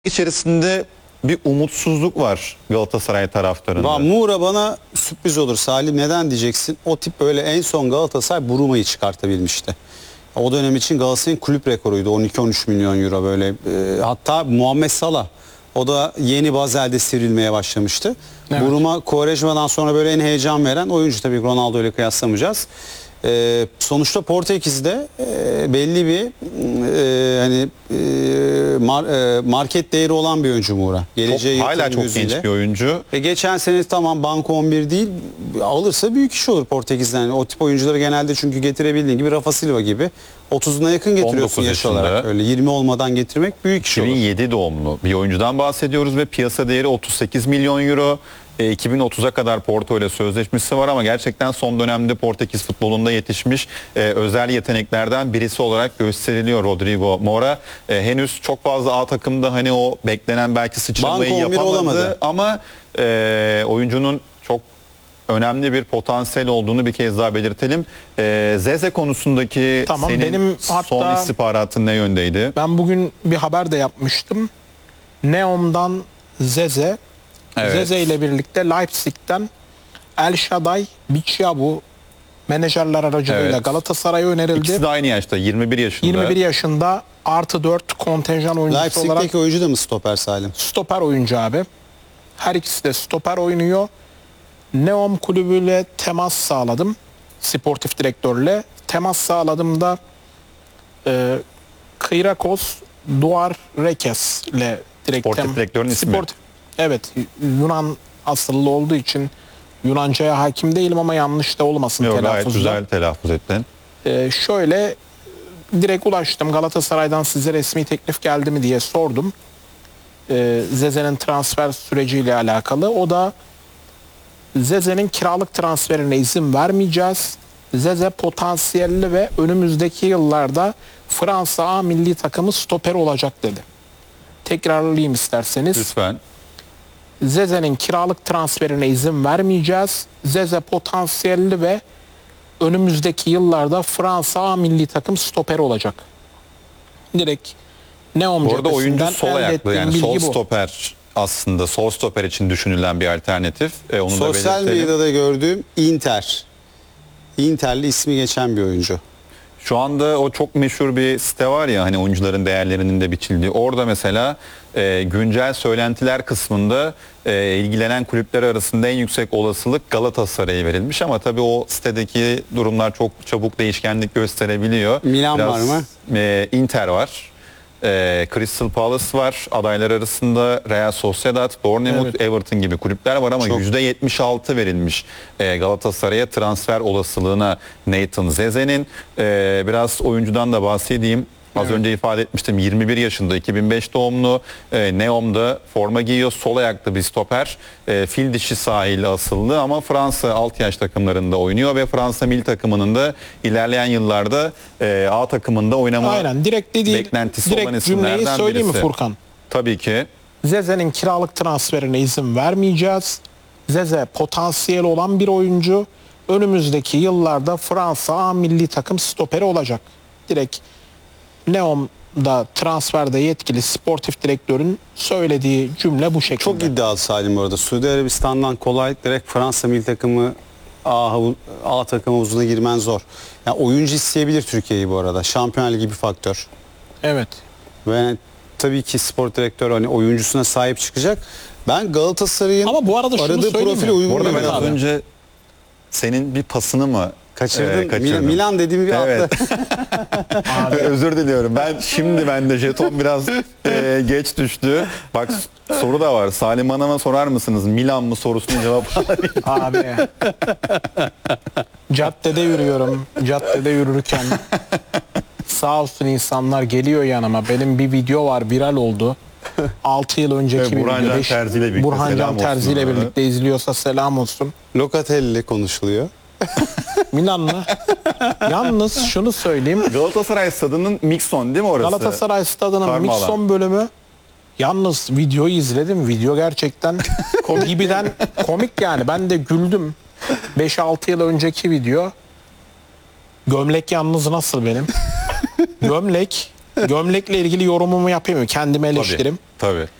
içerisinde bir umutsuzluk var Galatasaray taraftarında. Moura bana sürpriz olur Salim, neden diyeceksin? O tip böyle en son Galatasaray Buruma'yı çıkartabilmişti. O dönem için Galatasaray'ın kulüp rekoruydu, 12-13 milyon euro böyle. Hatta Muhammed Salah, o da yeni Bazel'de sivrilmeye başlamıştı. Evet. Buruma Quaresma'dan sonra böyle en heyecan veren oyuncu, tabii Ronaldo ile kıyaslamayacağız. Sonuçta Portekiz'de belli bir market değeri olan bir oyuncu Moura. Geleceğe hala çok gözüyle. genç bir oyuncu. Geçen sene tamam banko 11 değil, alırsa büyük iş olur Portekiz'den. O tip oyuncuları genelde çünkü getirebildiğin gibi Rafa Silva gibi 30'una yakın getiriyorsun yaş olarak. Öyle 20 olmadan getirmek büyük iş olur. 2007 doğumlu bir oyuncudan bahsediyoruz ve piyasa değeri 38 milyon euro. 2030'a kadar Porto ile sözleşmesi var ama gerçekten son dönemde Portekiz futbolunda yetişmiş özel yeteneklerden birisi olarak gösteriliyor Rodrigo Moura. Henüz çok fazla A takımda hani o beklenen belki sıçramayı yapamadı ama oyuncunun çok önemli bir potansiyel olduğunu bir kez daha belirtelim. Zeze konusundaki senin benim son istihbaratın ne yöndeydi? Ben bugün bir haber de yapmıştım. Neom'dan Zeze, evet. Zeze ile birlikte Leipzig'ten El Shaddai Bichiabu menajerler aracılığıyla evet. Galatasaray'a önerildi. İkisi de aynı yaşta, 21 yaşında. 21 yaşında artı 4 kontenjan oyuncusu Leipzig'teki olarak. Leipzig'teki oyuncu da mı stoper Salim? Stoper oyuncu abi. Her ikisi de stoper oynuyor. Neom kulübüyle temas sağladım. Sportif direktörle. Temas sağladığımda Kyriakos Douarekes ile direkt sportif direktörün ismi. Evet, Yunan asıllı olduğu için Yunanca'ya hakim değilim ama yanlış da olmasın telaffuzda. Gayet güzel telaffuz ettin. Şöyle direkt ulaştım. Galatasaray'dan size resmi teklif geldi mi diye sordum. Zeze'nin transfer süreciyle alakalı. O da Zeze'nin kiralık transferine izin vermeyeceğiz. Zeze potansiyelli ve önümüzdeki yıllarda Fransa A milli takımı stoper olacak dedi. Tekrarlayayım isterseniz. Lütfen. Zeze'nin kiralık transferine izin vermeyeceğiz. Zeze potansiyelli ve önümüzdeki yıllarda Fransa A milli takım stoper olacak. Direkt Neom bu arada oyuncu sol ayaklı, yani sol bu. stoper aslında, sol stoper için düşünülen bir alternatif. Onu sosyal medyada gördüğüm Inter'li ismi geçen bir oyuncu. Şu anda o çok meşhur bir site var ya, hani oyuncuların değerlerinin de biçildiği. Orada mesela güncel söylentiler kısmında ilgilenen kulüpler arasında en yüksek olasılık Galatasaray'a verilmiş ama tabii o sitedeki durumlar çok çabuk değişkenlik gösterebiliyor. Milan var mı? Inter var. Crystal Palace var. Adaylar arasında Real Sociedad, Bournemouth, evet. Everton gibi kulüpler var ama %76 verilmiş Galatasaray'a transfer olasılığına Nathan Zeze'nin. Biraz oyuncudan da bahsedeyim. Az önce ifade etmiştim, 21 yaşında, 2005 doğumlu, Neom'da forma giyiyor, sol ayaklı bir stoper, fil dişi sahili asıllı ama Fransa alt yaş takımlarında oynuyor ve Fransa milli takımının da ilerleyen yıllarda A takımında oynama beklentisi olan isimlerden birisi. Söyleyeyim mi Furkan? Tabii ki. Zeze'nin kiralık transferine izin vermeyeceğiz. Zeze potansiyel olan bir oyuncu. Önümüzdeki yıllarda Fransa A milli takım stoperi olacak. Direkt Neom'da transferde yetkili sportif direktörün söylediği cümle bu şekilde. Çok iddialı Salim orada. Suudi Arabistan'dan kolay direkt Fransa milli takımı A takım havuzuna girmen zor. Yani oyuncu isteyebilir Türkiye'yi bu arada. Şampiyonlar Ligi bir faktör. Evet. Ve tabii ki spor direktör hani oyuncusuna sahip çıkacak. Ben Galatasaray'ın aradığı profile uygun. Bu arada ben az önce senin bir pasını mı kaçırdım? Milan dediğim bir evet. Özür diliyorum. Ben de jeton biraz geç düştü. Bak soru da var. Salim Hanım'a sorar mısınız? Milan mı sorusunu cevap alayım. Abi. Caddede yürüyorum. Caddede yürürken sağ olsun insanlar geliyor yanıma. Benim bir video var, viral oldu. 6 yıl önceki bir video. Burhancan Terzi ile birlikte izliyorsa selam olsun. Locatelli konuşuluyor. Milan'la. Yalnız şunu söyleyeyim. Galatasaray stadının Mixon değil mi orası? Galatasaray stadının Mixon bölümü. Yalnız videoyu izledim. Video gerçekten gibiden komik yani. Ben de güldüm. 5-6 yıl önceki video. Gömlek yalnız nasıl benim? Gömlek gömlekle ilgili yorumumu yapayım mı? Kendime eleştirim. Tabii.